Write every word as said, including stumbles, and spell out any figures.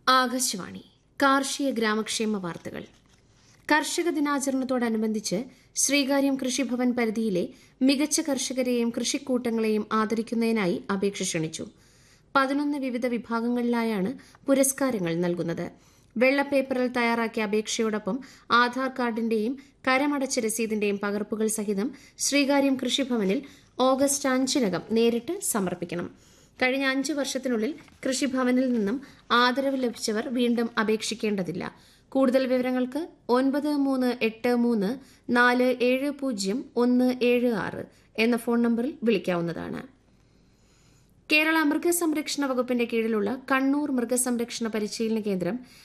ആകാശവാണി കാർഷിക ഗ്രാമക്ഷേമ വാർത്തകൾ. കർഷക ദിനാചരണത്തോടനുബന്ധിച്ച് ശ്രീകാര്യം കൃഷിഭവൻ പരിധിയിലെ മികച്ച കർഷകരെയും കൃഷിക്കൂട്ടങ്ങളെയും ആദരിക്കുന്നതിനായി അപേക്ഷ ക്ഷണിച്ചു. പതിനൊന്ന് വിവിധ വിഭാഗങ്ങളിലായാണ് പുരസ്കാരങ്ങൾ നൽകുന്നത്. വെള്ളപ്പേപ്പറിൽ തയ്യാറാക്കിയ അപേക്ഷയോടൊപ്പം ആധാർ കാർഡിന്റെയും കരമടച്ച രസീതിന്റെയും പകർപ്പുകൾ സഹിതം ശ്രീകാര്യം കൃഷിഭവനിൽ ഓഗസ്റ്റ് അഞ്ചിനകം നേരിട്ട് സമർപ്പിക്കണം. കഴിഞ്ഞ അഞ്ച് വർഷത്തിനുള്ളിൽ കൃഷിഭവനിൽ നിന്നും ആദരവ് ലഭിച്ചവർ വീണ്ടും അപേക്ഷിക്കേണ്ടതില്ല. കൂടുതൽ വിവരങ്ങൾക്ക് ഒൻപത് മൂന്ന് എട്ട് മൂന്ന് നാല് ഏഴ് പൂജ്യം ഒന്ന് ഏഴ് ആറ് എന്ന ഫോൺ നമ്പറിൽ വിളിക്കാവുന്നതാണ്. കേരള മൃഗസംരക്ഷണ വകുപ്പിന്റെ കീഴിലുള്ള കണ്ണൂർ മൃഗസംരക്ഷണ പരിശീലന കേന്ദ്രം